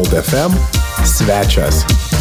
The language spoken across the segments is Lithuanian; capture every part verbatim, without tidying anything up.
Gold F M svečias.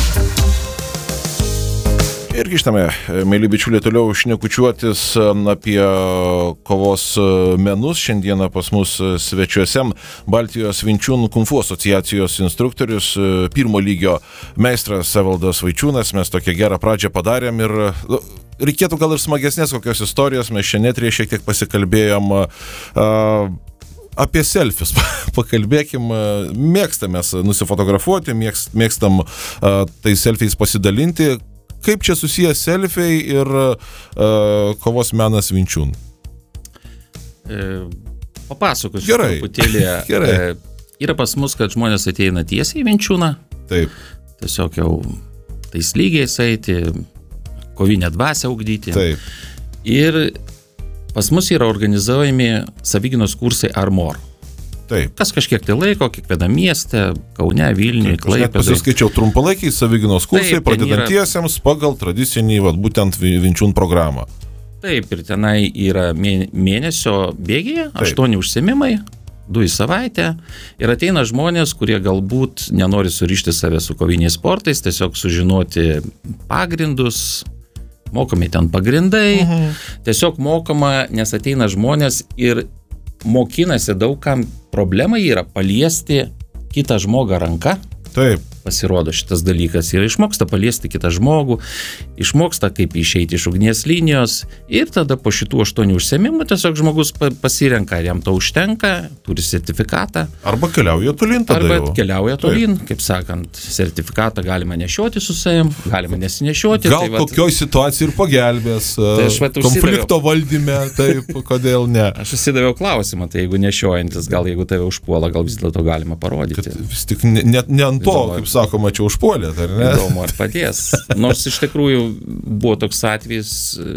Ir grįžtame, mėly bičiuliai, toliau šnekučiuotis apie kovos menus. Šiandieną pas mus svečiuose Baltijos Vinčiūn Kungfu asociacijos instruktorius, pirmo lygio meistras Evaldas Vaičiūnas. Mes tokią gerą pradžią padarėm ir reikėtų gal ir smagesnės kokios istorijos. Mes šiandien netrė šiek tiek pasikalbėjom uh, apie selfius. Pakalbėkim, mėgstam mes nusifotografuoti, mėgst, mėgstam uh, tai selfiais pasidalinti. Kaip čia susiję selfiai ir uh, kovos menas Vinčiūn? E, papasakosiu Gerai. truputėlį. Gerai. E, yra pas mus, kad žmonės ateina tiesiai į Vinčiūną. Taip. Tiesiog jau tais lygiais eiti, kovinę dvasią ugdyti. Taip. Ir pas mus yra organizuojami savigynos kursai Armor. Taip. Kas kažkiek tai laiko, kiekvienam mieste, Kaune, Vilniuje, Klaipėdai. Aš net pasiskaičiau trumpalaikiai savigynos kursai Taip, pradedantiesiems yra... pagal tradicinį, vat, būtent Vinčiūn programą. Taip, ir tenai yra mėnesio bėgyje, aštuoni užsiėmimai, du į savaitę. Ir ateina žmonės, kurie galbūt nenori surišti save su koviniais sportais, tiesiog sužinoti pagrindus, mokami ten pagrindai, mhm. tiesiog mokama, nes ateina žmonės ir mokinasi daug kam. Problema yra paliesti kitą žmogą ranką. Taip. Pasirodo šitas dalykas ir išmoksta paliesti kitą žmogų, išmoksta kaip išeiti iš ugnies linijos ir tada po šitų aštuonių užsiėmimų tiesiog žmogus pasirenka, ar jam to užtenka, turi sertifikatą. Arba keliauja tolyn tada Arba jau. keliauja tolyn, kaip sakant, sertifikatą galima nešioti su savim, galima nesinešioti. Gal tai kokioj vat... situacijai ir pagelbės, tai vat, konflikto valdyme, taip, kodėl ne. Aš užsidaviau klausimą, tai jeigu nešiojantis, gal jeigu tave užpuola, gal vis dėlto galima parodyti. Kad vis tik ne, ne, ne ant to, kaip sakoma, čia užpuolėt, ar ne? Įdomu, ar padės. Nors iš tikrųjų buvo toks atvejis,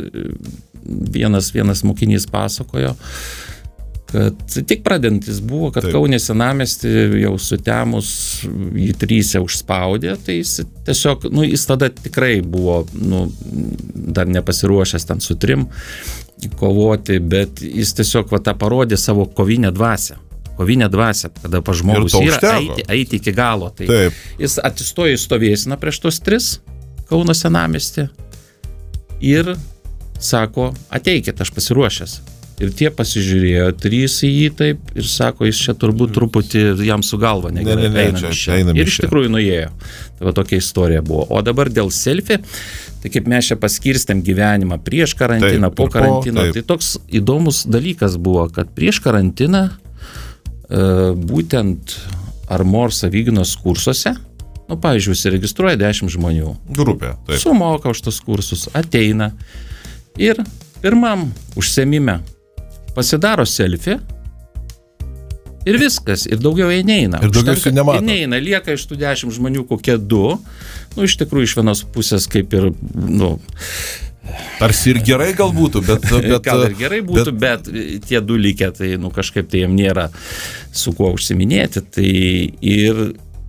vienas, vienas mokinys pasakojo, kad tik pradedantis buvo, kad Taip. Kaune senamiestį jau sutemus jį tryse užspaudė, tai jis tiesiog, nu, jis tada tikrai buvo, nu, dar nepasiruošęs ten su trim kovoti, bet jis tiesiog va, tą parodė savo kovinę dvasią. Kovinė dvasia, kada pa žmogus yra eiti, eiti iki galo. Tai Taip. Jis atsistojo į stovėsiną prieš tos tris Kauno senamiestį ir sako, ateikit, aš pasiruošęs. Ir tie pasižiūrėjo, trys į jį taip ir sako, jis čia turbūt truputį jam su galva negerai ne, ne, ne, einam čia. Ir iš tikrųjų nuėjo. Tai va tokia istorija buvo. O dabar dėl selfie, tai kaip mes čia paskirstėm gyvenimą prieš karantiną, taip, po karantino, po, tai toks įdomus dalykas buvo, kad prieš karantiną būtent Armor savigynos kursuose, nu, pavyzdžiui, užsiregistruoja dešimt žmonių. Grupė, taip. Sumoka už tos kursus, ateina ir pirmam užsiėmime pasidaro selfie ir viskas, ir daugiau jie neina. Ir daugiau jie nemato. Ir neina, lieka iš tų dešimt žmonių kokie du, nu, iš tikrųjų iš vienos pusės kaip ir, nu, tarsi ir gerai gal būtų, bet... bet gal ir gerai būtų, bet, bet tie du likę, tai nu, kažkaip tai jiem nėra su kuo užsiminėti. Tai ir,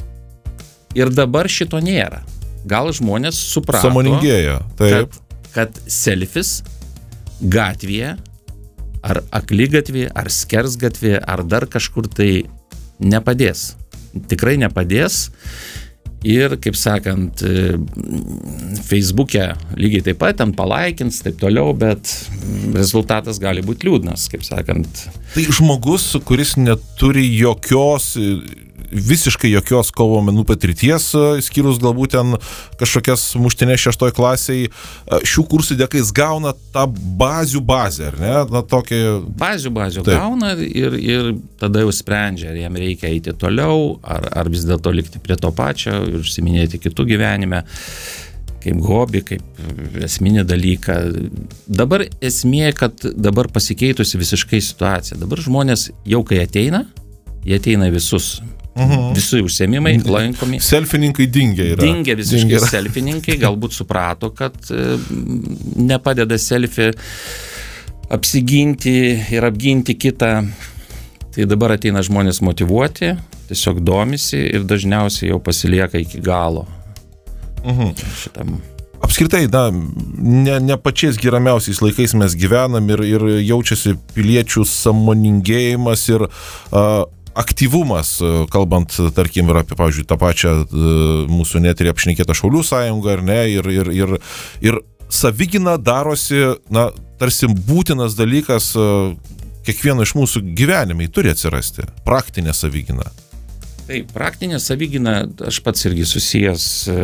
ir dabar šito nėra. Gal žmonės suprato, sąmoningėja, taip. Kad, kad selfis gatvėje, ar akligatvėje, ar skersgatvėje, ar dar kažkur tai nepadės. Tikrai nepadės. Ir, kaip sakant, Facebook'e lygiai taip pat ten palaikins, taip toliau, bet rezultatas gali būti liūdnas, kaip sakant. Tai žmogus, kuris neturi jokios, visiškai jokios kovo menų patirties, skyrus galbūt ten kažkokias muštinės šeštoj klasiai, šių kursų dėka jis gauna tą bazių bazę, ar ne? Na, tokį... Bazių bazių taip. Gauna ir, ir tada jau sprendžia, ar jam reikia eiti toliau, ar, ar vis dėlto likti prie to pačio ir užsiminėti kitų gyvenime, kaip hobį, kaip esminį dalyką. Dabar esmė, kad dabar pasikeitusi visiškai situacija. Dabar žmonės jau kai ateina, jie ateina visus. Mhm. Visi užsiėmimai lankomi. Selfininkai dingia yra. Dingia visiškai dingia. Selfininkai, galbūt suprato, kad e, nepadeda selfie apsiginti ir apginti kitą. Tai dabar ateina žmonės motyvuoti, tiesiog domisi ir dažniausiai jau pasilieka iki galo. Mhm. Šitam. Apskritai, na, ne, ne pačiais geramiausiais laikais mes gyvenam ir, ir jaučiasi piliečių sąmoningėjimas ir uh, aktyvumas, kalbant, tarkim, ir apie, pavyzdžiui, tą pačią mūsų net ir apšnekėtą Šaulių sąjungą, ar ne, ir, ir, ir, ir savigina darosi, na, tarsi būtinas dalykas kiekvieno iš mūsų gyvenimai turi atsirasti. Praktinė savigina. Taip, praktinė savigina, aš pats irgi susijęs,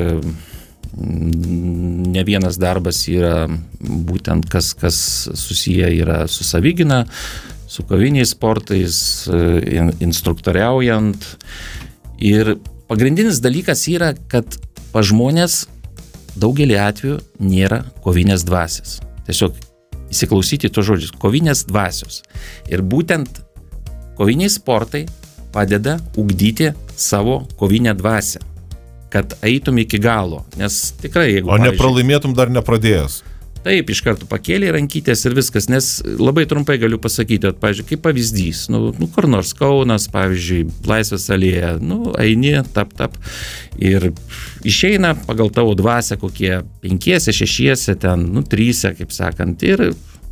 ne vienas darbas yra būtent kas, kas susiję yra su savigina, su koviniais sportais, instruktoriaujant. Ir pagrindinis dalykas yra, kad pa žmonės daugelį atvejų nėra kovinės dvasios. Tiesiog įsiklausyti to žodžius, kovinės dvasios. Ir būtent koviniai sportai padeda ugdyti savo kovinę dvasią, kad eitum iki galo. Nes tikrai, jeigu... O nepralaimėtum dar nepradėjęs. Taip, iš karto pakėlė rankytės ir viskas, nes labai trumpai galiu pasakyti, at, pavyzdžiui, kaip pavyzdys, nu, nu, kur nors Kaunas, pavyzdžiui, Laisvės alėja, nu, eini, tap, tap, ir išeina pagal tavo dvasią kokie penkiese, šešiese, ten, nu, tryse, kaip sakant, ir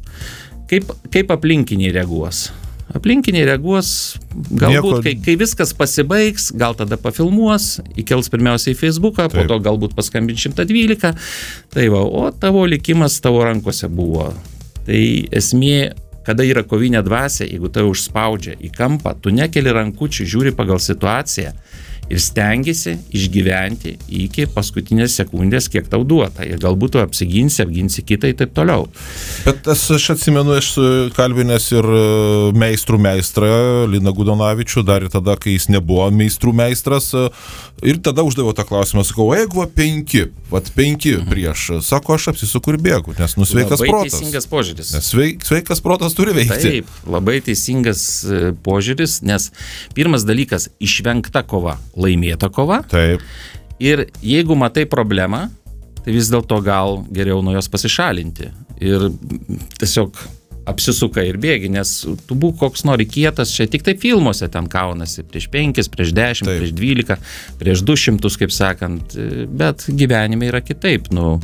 kaip, kaip aplinkiniai reaguos. Aplinkiniai reaguos, galbūt, Nieko... kai, kai viskas pasibaigs, gal tada pafilmuos, įkels pirmiausiai į Facebooką, Taip. Po to galbūt paskambins šimtas dvylika, tai va, o tavo likimas tavo rankose buvo. Tai esmė, kada yra kovinė dvasia, jeigu tai užspaudžia į kampą, tu nekeli rankučių, žiūri pagal situaciją ir stengiasi išgyventi iki paskutinės sekundės, kiek tau duota. Ir galbūt tu apsiginsi, apginsi kitą ir taip toliau. Bet aš, aš atsimenu, aš kalbinęs ir meistrų meistrą Liną Gudonavičių, dar ir tada, kai jis nebuvo meistrų meistras. Ir tada uždaviau tą klausimą, sakau, o jeigu penki, vat penki mhm. prieš, sako, aš apsisuku ir bėgu, nes nusveikas labai protas. Labai teisingas požiūris. Nes sveik, sveikas protas turi veikti. Taip, labai teisingas požiūris, nes pirmas dalykas – išvengta kova. Laimėta kova. Taip. Ir jeigu matai problemą, tai vis dėlto gal geriau nuo jos pasišalinti. Ir tiesiog apsisuka ir bėgi, nes tu būk koks nori kietas, čia tik tai filmuose ten kaunasi prieš penkis, prieš dešimt, Taip. prieš dvylika, prieš du šimtus, kaip sakant, bet gyvenime yra kitaip, nu...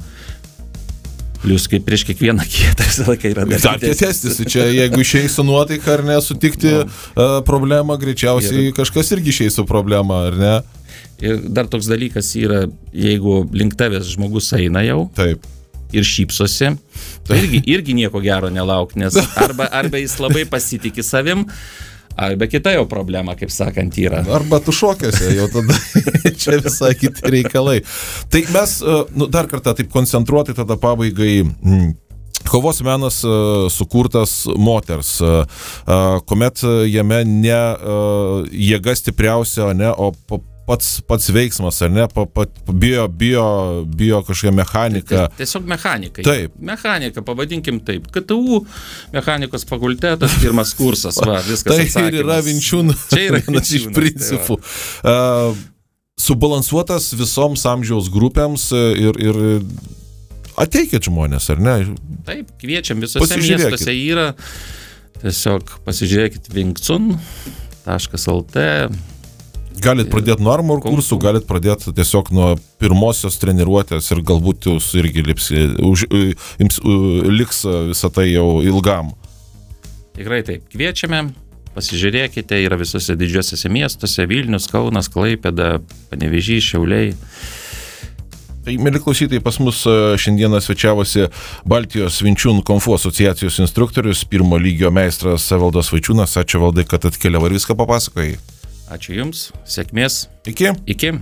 Plius kaip prieš kiekvieną kietą visą laiką yra dar kietesnis. Čia jeigu išeis su nuotaika ar ne, sutikti no. uh, problemą, greičiausiai ir... kažkas irgi išeis su problemą, ar ne? Ir dar toks dalykas yra, jeigu link tavęs žmogus eina jau Taip. ir šypsosi, tai irgi, irgi nieko gero nelauk, nes arba, arba jis labai pasitiki savim, arba kita jau problema, kaip sakant, yra. Arba tu šokiuose, jau tada čia visai kiti reikalai. Tai mes, nu, dar kartą taip koncentruotai tada pabaigai, mm, kovos menas uh, sukurtas moters, uh, kuomet jame ne uh, jėga stipriausia, ne, o pats, pats veiksmas, ar ne, pa, pa, bio, bio, bio kažkokia mechanika. Tiesiog mechanika. Taip. Mechanika, pavadinkim taip. K T U mechanikos fakultetas, pirmas kursas, va, viskas tai atsakymas. Tai yra Vinčiūnų. Čia yra vienas iš principų. Tai uh, subalansuotas visoms amžiaus grupėms ir, ir ateikit žmonės, ar ne? Taip, kviečiam, visose miestuose yra. Tiesiog pasižiūrėkit vinkcun taškas el t. Galit pradėti nuo armor kursų, galit pradėti tiesiog nuo pirmosios treniruotės ir galbūt jūs irgi lips, už, jums liks visą tai jau ilgam. Tikrai taip. Kviečiame, pasižiūrėkite, yra visose didžiuosiuose miestuose, Vilnius, Kaunas, Klaipėda, Panevėžys, Šiauliai. Tai, mėly klausytojai, pas mus šiandieną svečiavosi Baltijos Vinčiūnų Kung Fu asociacijos instruktorius, pirmo lygio meistras Evaldas Vaičiūnas. Ačiū, Valdai, kad atkeliavo ir viską papasakojai. Ačiū Jums, sėkmės. Iki. Iki.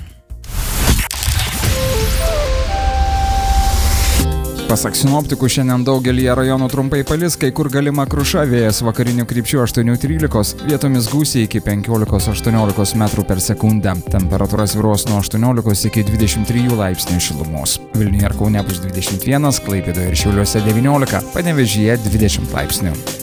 Pasak sinoptikų, šiandien daugelį rajonų trumpai palis, kai kur galima kruša, vėjas vakarinių krypčių aštuoni trylika, vietomis gūsiai iki penkiolika aštuoniolika metrų per sekundę. Temperatūra svyruos nuo aštuoniolikos iki dvidešimt trijų laipsnių šilumos. Vilniuje ir Kaune bus dvidešimt vienas, Klaipėdoje ir Šiauliuose devyniolika, Panevėžyje dvidešimt laipsnių.